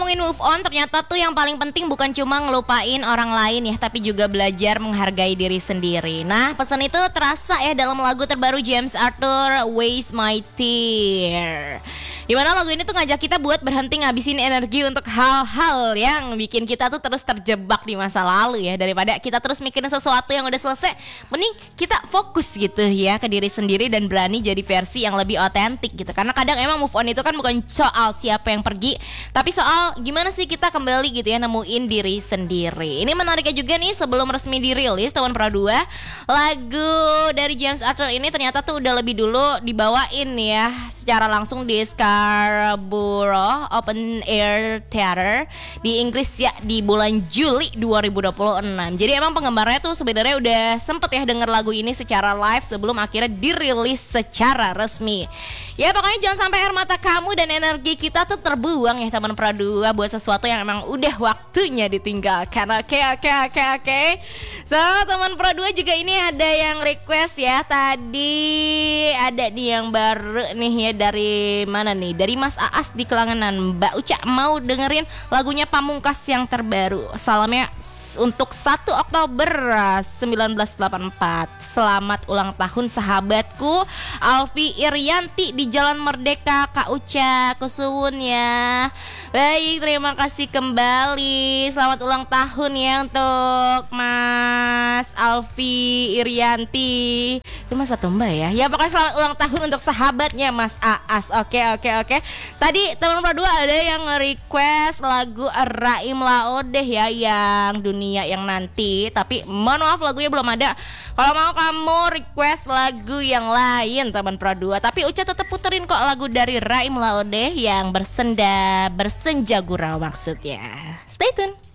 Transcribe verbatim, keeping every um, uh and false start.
ngomongin move on, ternyata tuh yang paling penting bukan cuma ngelupain orang lain ya, tapi juga belajar menghargai diri sendiri. Nah, pesan itu terasa ya dalam lagu terbaru James Arthur, Waste My Tear. Dimana lagu ini tuh ngajak kita buat berhenti ngabisin energi untuk hal-hal yang bikin kita tuh terus terjebak di masa lalu ya. Daripada kita terus mikirin sesuatu yang udah selesai, mending kita fokus gitu ya ke diri sendiri dan berani jadi versi yang lebih otentik gitu. Karena kadang emang move on itu kan bukan soal siapa yang pergi, tapi soal gimana sih kita kembali gitu ya nemuin diri sendiri. Ini menariknya juga nih, sebelum resmi dirilis tahun Pro dua, lagu dari James Arthur ini ternyata tuh udah lebih dulu dibawain ya secara langsung di Scarborough Open Air Theater di Inggris ya di bulan Juli dua ribu dua puluh enam. Jadi emang penggemarnya tuh sebenarnya udah sempet ya denger lagu ini secara live sebelum akhirnya dirilis secara resmi. Ya pokoknya jangan sampai air mata kamu dan energi kita tuh terbuang ya teman Pro dua buat sesuatu yang emang udah waktunya ditinggalkan. Oke oke oke oke. So teman Pro dua juga ini ada yang request ya. Tadi ada nih yang baru nih ya, dari mana nih? Dari Mas Aas di Kelangenan. Mbak Uca mau dengerin lagunya Pamungkas yang terbaru. Salamnya untuk satu Oktober sembilan belas delapan puluh empat. Selamat ulang tahun sahabatku Alfi Irianti di Jalan Merdeka. Kak Uca kusuwun ya. Baik, terima kasih kembali. Selamat ulang tahun ya untuk Mas Alfi Irianti. Itu Mas atau Mbak ya? Ya pokoknya selamat ulang tahun untuk sahabatnya Mas Aas. Oke oke oke. Tadi teman Pro dua ada yang nge-request lagu Raim Laodeh ya, yang dunia yang nanti. Tapi mohon maaf lagunya belum ada. Kalau mau kamu request lagu yang lain teman Pro dua, tapi Uca tetap puterin kok lagu dari Raim Laodeh yang bersenda bersenja gurau maksudnya. Stay tune.